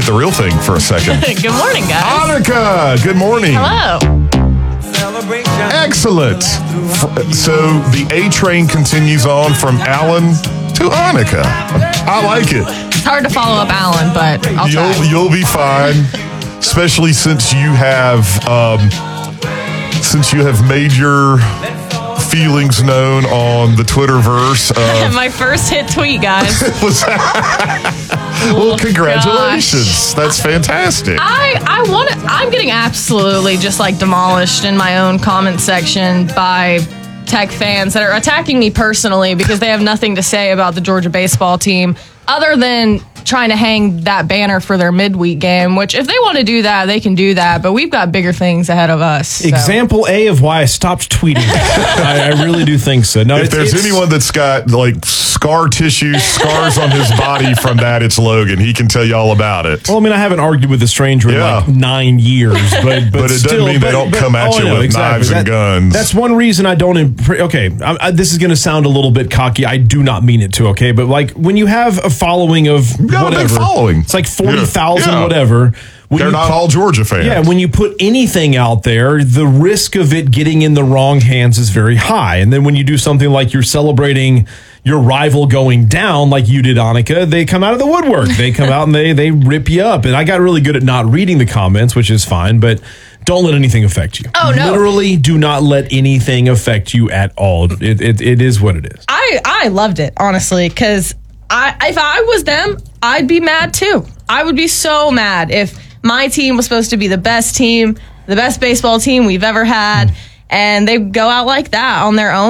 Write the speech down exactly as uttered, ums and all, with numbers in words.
the real thing for a second. Good morning, guys. Annika, good morning. Hello. Excellent. So the A train continues on from Alan to Annika. I like it. It's hard to follow up Alan, but I'll You'll try. you'll be fine, especially since you have um, since you have made your feelings known on the Twitterverse. Of, My first hit tweet, guys. was well, Oh, congratulations! gosh. That's fantastic. I I want to, I'm getting absolutely just like demolished in my own comment section by Tech fans that are attacking me personally because they have nothing to say about the Georgia baseball team other than trying to hang that banner for their midweek game, which if they want to do that, they can do that, but we've got bigger things ahead of us. So. Example A of why I stopped tweeting. I, I really do think so. No, if it's, there's it's, anyone that's got like scar tissue, scars on his body from that, it's Logan. He can tell you all about it. Well, I mean, I haven't argued with a stranger Yeah. in like nine years, but but, But it still, doesn't mean they don't come at oh, you no, with exactly. knives and That- guns. That's one reason I don't. Imp- okay, I, I, this is going to sound a little bit cocky. I do not mean it to. Okay, but like when you have a following of got a big whatever, following. it's like forty thousand, Yeah. whatever. When They're you not put- all Georgia fans. Yeah, when you put anything out there, the risk of it getting in the wrong hands is very high. And then when you do something like you're celebrating your rival going down, like you did, Annika, they come out of the woodwork. They come out and they they rip you up. And I got really good at not reading the comments, which is fine, but don't let anything affect you. Oh, no. Literally, do not let anything affect you at all. It it, it is what it is. I, I loved it, honestly, because I, if I was them, I'd be mad too. I would be so mad if my team was supposed to be the best team, the best baseball team we've ever had, and they go out like that on their own.